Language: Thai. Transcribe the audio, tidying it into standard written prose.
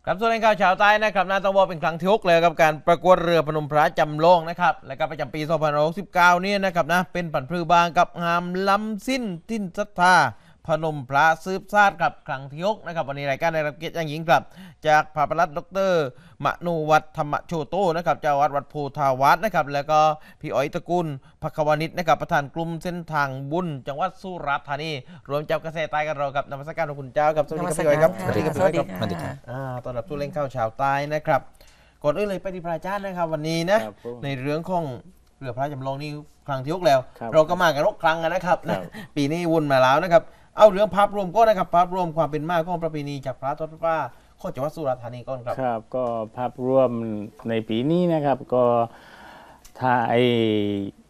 ครับส่วนในข่าวชาวใต้นะครับน่าต้องบอกเป็นครั้งที่6เลยกับการประกวดเรือพนมพระจำลองนะครับและก็ประจำปี2569เนี่ยนะครับนะเป็นผันพือบางกับงามล้ำสิ้นทิ้นศรัทธาพนมพระซืบซาดครับครั้งที่6นะครับวันนี้รายการได้รับเกียรติอย่างยิ่งครับจากพระประหลัดดรมนูวัฒน์ธรรมโชโตนะครับเจ้าวัดวัดโพธาวัดนะครับแล้วก็พี่อ๋อยตระกูลภัควานิชนะครับประธานกลุ่มเส้นทางบุญจังหวัดสุราษฎร์ธานีรวมเจ้ากระแสใต้กันเรากับนมัสการของคุณเจ้าครับสวัสดีครับพี่อ๋อยครับสวัสดีครับพี่อ๋อยครับสวัสดีครับตอนรับตู้เล่นข้าวชาวใต้นะครับก่อนอื่นเลยไปที่พระอาจารย์นะครับวันนี้นะครับผมในเรื่องของเรือพระจำลองนี่ครั้งที่6แล้วครับเราก็มากัน6ครั้งนะครับ ปีนี้วนมาแล้วนะครับเอาเรื่องภาพรวมก็นะครับภาพรวมความเป็นมาของประเพณีจากพระทอดพระป่าข้อจังหวัดสุราษฎร์ธานีก่อนครับครับก็ภาพรวมในปีนี้นะครับก็ถ้าไอ้